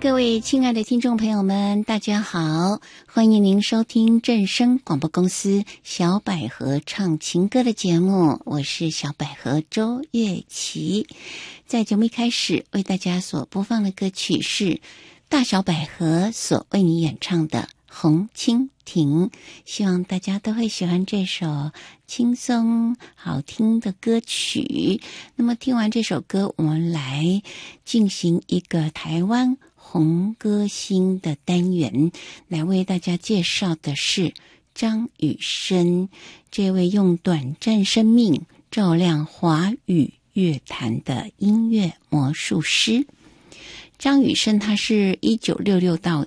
各位亲爱的听众朋友们，大家好，欢迎您收听正声广播公司小百合唱情歌的节目，我是小百合周月琪。在节目一开始为大家所播放的歌曲是大小百合所为你演唱的红蜻蜓，希望大家都会喜欢这首轻松好听的歌曲。那么听完这首歌，我们来进行一个台湾红歌星的单元，来为大家介绍的是张雨生，这位用短暂生命照亮华语乐坛的音乐魔术师。张雨生他是1966到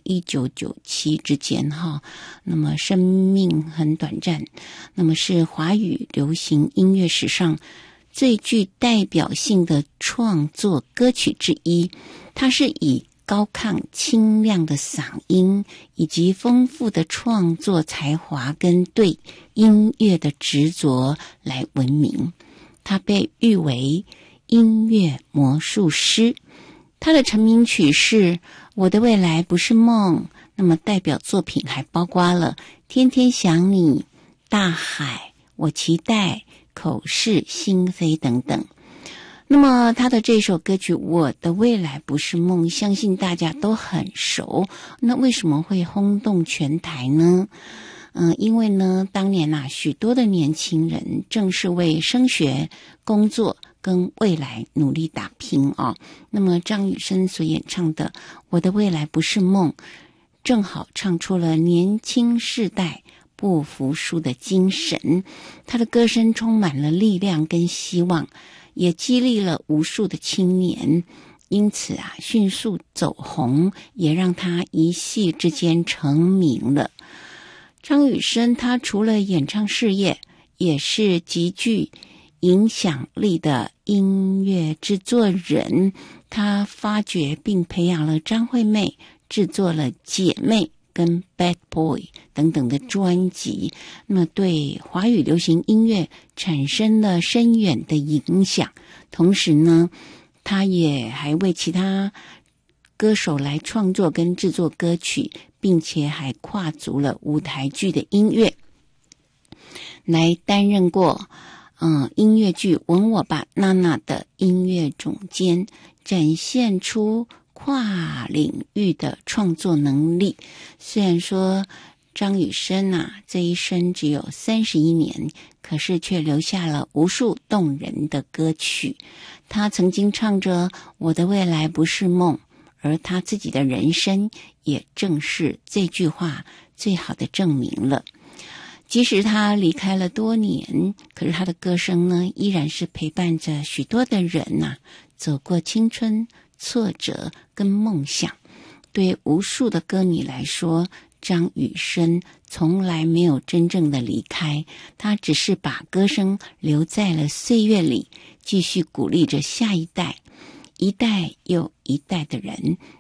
1997之间那么生命很短暂，那么是华语流行音乐史上最具代表性的创作歌曲之一。他是以高亢清亮的嗓音以及丰富的创作才华跟对音乐的执着来闻名，他被誉为音乐魔术师。他的成名曲是我的未来不是梦，那么代表作品还包括了天天想你、大海、我期待、口是心非等等。那么他的这首歌曲我的未来不是梦，相信大家都很熟。那为什么会轰动全台呢？因为呢，当年许多的年轻人正是为升学、工作跟未来努力打拼那么张雨生所演唱的我的未来不是梦，正好唱出了年轻世代不服输的精神。他的歌声充满了力量跟希望，也激励了无数的青年，因此迅速走红，也让他一夕之间成名了。张雨生他除了演唱事业，也是极具影响力的音乐制作人。他发掘并培养了张惠妹，制作了姐妹跟 Bad Boy 等等的专辑，那么对华语流行音乐产生了深远的影响。同时呢，他也还为其他歌手来创作跟制作歌曲，并且还跨足了舞台剧的音乐，来担任过音乐剧《吻我吧，娜娜》的音乐总监，展现出跨领域的创作能力。虽然说张雨生这一生只有31年，可是却留下了无数动人的歌曲。他曾经唱着我的未来不是梦，而他自己的人生也正是这句话最好的证明了。即使他离开了多年，可是他的歌声呢，依然是陪伴着许多的人走过青春、挫折跟梦想。对无数的歌迷来说，张雨生从来没有真正的离开，他只是把歌声留在了岁月里，继续鼓励着下一代，一代又一代的人